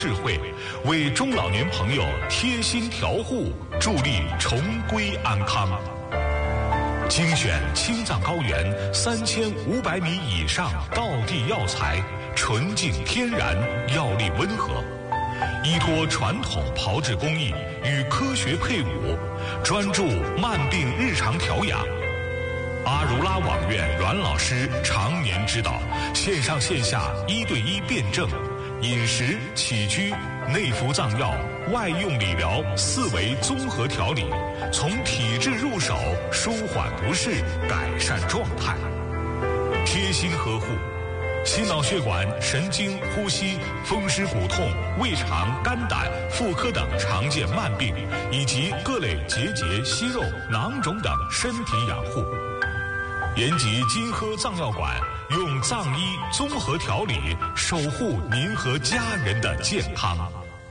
智慧，为中老年朋友贴心调护，助力重归安康。精选青藏高原3500米以上道地药材，纯净天然，药力温和，依托传统炮制工艺与科学配伍，专注慢病日常调养。阿如拉网院阮老师常年指导，线上线下1对1辩证，饮食、起居、内服藏药、外用理疗4维综合调理，从体质入手，舒缓不适，改善状态，贴心呵护。心脑血管、神经、呼吸、风湿骨痛、胃肠、肝胆、妇科等常见慢病，以及各类结节、息肉、囊肿等身体养护。延吉金科藏药馆用藏医综合调理，守护您和家人的健康。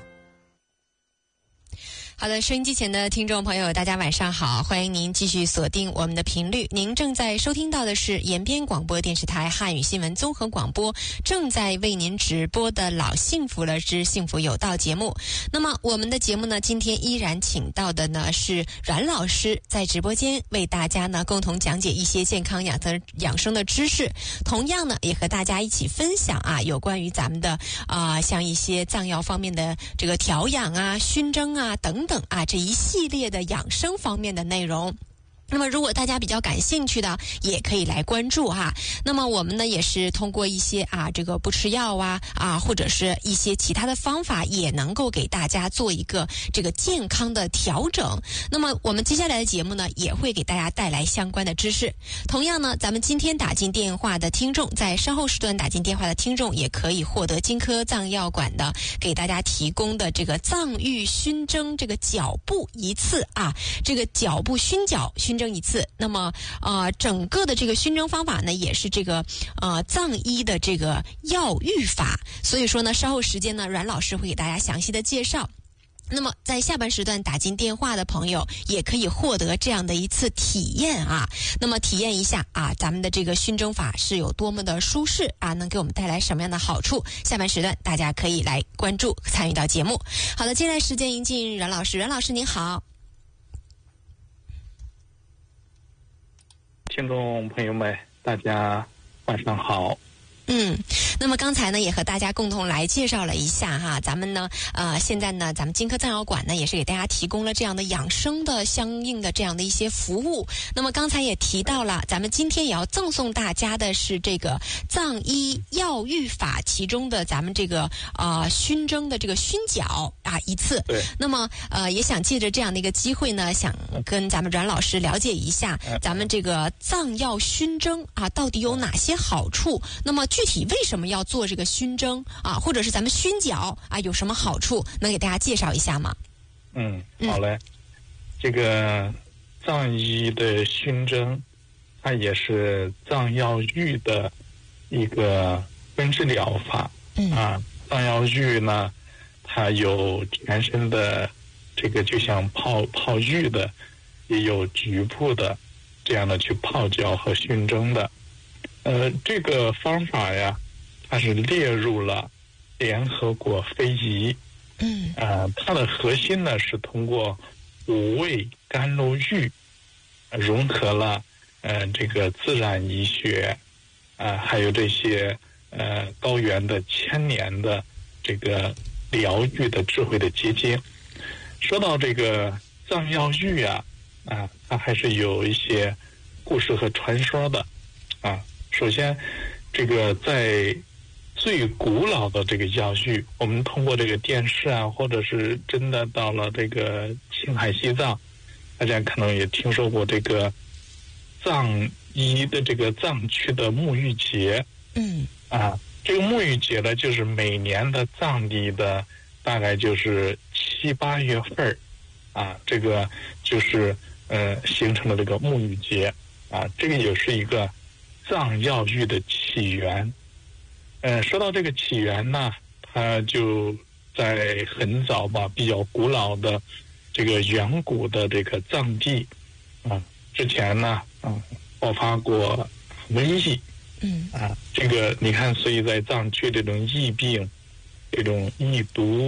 好的，收音机前的听众朋友，大家晚上好，欢迎您继续锁定我们的频率。您正在收听到的是延边广播电视台汉语新闻综合广播正在为您直播的老幸福了之幸福有道节目。那么我们的节目呢，今天依然请到的呢是阮老师，在直播间为大家呢共同讲解一些健康养生的知识，同样呢也和大家一起分享有关于咱们的像一些藏药方面的这个调养熏蒸等等这一系列的养生方面的内容。那么如果大家比较感兴趣的，也可以来关注那么我们呢也是通过一些这个不吃药或者是一些其他的方法，也能够给大家做一个这个健康的调整。那么我们接下来的节目呢，也会给大家带来相关的知识。同样呢，咱们今天打进电话的听众，在稍后时段打进电话的听众，也可以获得金科藏药馆的给大家提供的这个藏玉熏蒸这个脚部一次这个脚部熏蒸一次。那么整个的这个熏蒸方法呢，也是这个藏医的这个药浴法，所以说呢稍后时间呢阮老师会给大家详细的介绍。那么在下半时段打进电话的朋友，也可以获得这样的一次体验那么体验一下咱们的这个熏蒸法是有多么的舒适能给我们带来什么样的好处。下半时段大家可以来关注参与到节目。好的，接下来时间迎进阮老师。阮老师您好。 听众朋友们，大家晚上好。 那么刚才呢也和大家共同来介绍了一下咱们呢现在呢咱们金科藏药馆呢也是给大家提供了这样的养生的相应的这样的一些服务。那么刚才也提到了，咱们今天也要赠送大家的是这个藏医药浴法其中的咱们这个熏蒸的这个熏脚一次。 对。 那么也想借着这样的一个机会呢，想跟咱们阮老师了解一下咱们这个藏药熏蒸到底有哪些好处。那么具体为什么要做这个熏蒸或者是咱们熏脚有什么好处，能给大家介绍一下吗？ 好嘞。这个藏医的熏蒸，它也是藏药浴的一个分支疗法。藏药浴呢，它有全身的这个就像泡浴的，也有局部的这样的去泡脚和熏蒸的。这个方法呀，它是列入了联合国非遗。它的核心呢是通过五味甘露浴，融合了这个自然医学还有这些高原的千年的这个疗愈的智慧的结晶。说到这个藏药浴它还是有一些故事和传说的首先，这个在最古老的这个药浴，我们通过这个电视或者是真的到了这个青海西藏，大家可能也听说过这个藏医的这个藏区的沐浴节。这个沐浴节呢，就是每年的藏历的大概就是7、8月份这个就是形成了这个沐浴节这个也是一个藏药浴的起源。说到这个起源呢，它就在很早比较古老的这个远古的这个藏地之前呢爆发过瘟疫。这个你看，所以在藏区这种疫病这种易毒